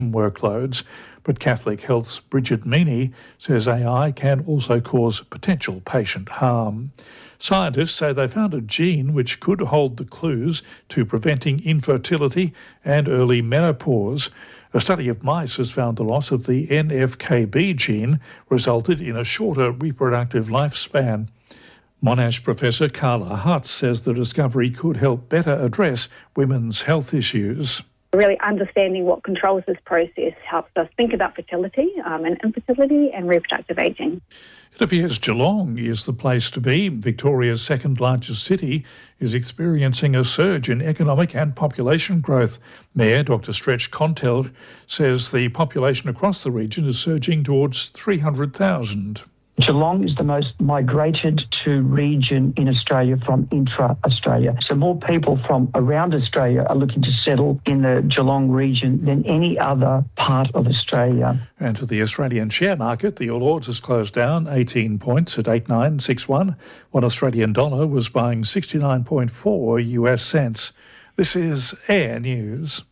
workloads. But Catholic Health's Bridget Meany says AI can also cause potential patient harm. Scientists say they found a gene which could hold the clues to preventing infertility and early menopause. A study of mice has found the loss of the NFKB gene resulted in a shorter reproductive lifespan. Monash professor Carla Hutz says the discovery could help better address women's health issues. Really understanding what controls this process helps us think about fertility and infertility and reproductive ageing. It appears Geelong is the place to be. Victoria's second largest city is experiencing a surge in economic and population growth. Mayor Dr Stretch Contell says the population across the region is surging towards 300,000. Geelong is the most migrated to region in Australia from intra-Australia. So more people from around Australia are looking to settle in the Geelong region than any other part of Australia. And to the Australian share market, the All Ords has closed down 18 points at 8961. One Australian dollar was buying 69.4 US cents. This is Air News.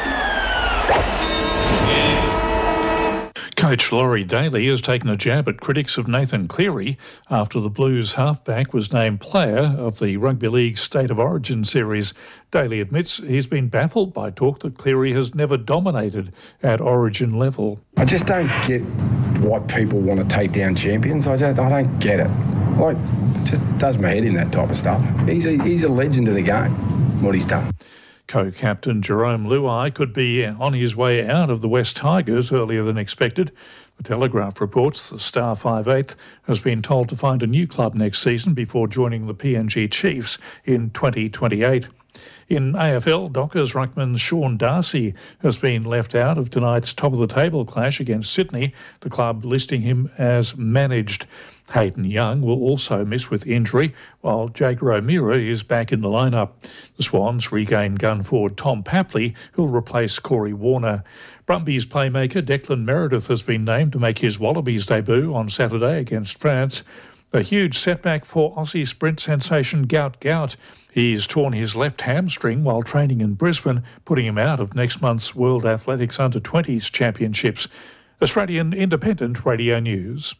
Coach Laurie Daly has taken a jab at critics of Nathan Cleary after the Blues halfback was named player of the Rugby League State of Origin series. Daly admits he's been baffled by talk that Cleary has never dominated at Origin level. I just don't get why people want to take down champions. I don't get it. It just does my head in, that type of stuff. He's a legend of the game, what he's done. Co-captain Jerome Luai could be on his way out of the West Tigers earlier than expected. The Telegraph reports the star 5/8 has been told to find a new club next season before joining the PNG Chiefs in 2028. In AFL, Dockers ruckman Sean Darcy has been left out of tonight's top-of-the-table clash against Sydney, the club listing him as managed. Hayden Young will also miss with injury, while Jager O'Meara is back in the lineup. The Swans regain gun forward Tom Papley, who'll replace Corey Warner. Brumbies playmaker Declan Meredith has been named to make his Wallabies debut on Saturday against France. A huge setback for Aussie sprint sensation Gout Gout. He's torn his left hamstring while training in Brisbane, putting him out of next month's World Athletics Under-20s Championships. Australian Independent Radio News.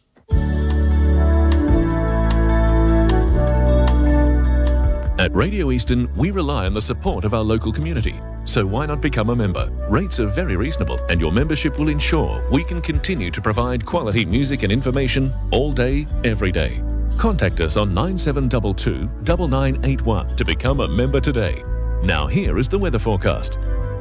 At Radio Eastern, we rely on the support of our local community. So why not become a member? Rates are very reasonable and your membership will ensure we can continue to provide quality music and information all day, every day. Contact us on 9722 9981 to become a member today. Now here is the weather forecast.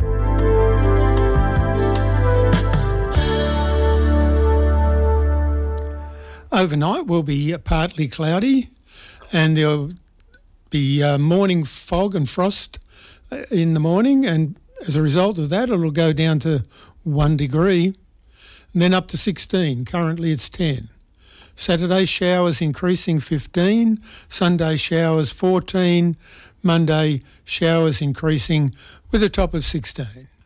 Overnight will be partly cloudy and there'll be morning fog and frost in the morning, and as a result of that it'll go down to 1 degree and then up to 16. Currently it's 10. Saturday showers increasing 15, Sunday showers 14, Monday showers increasing with a top of 16.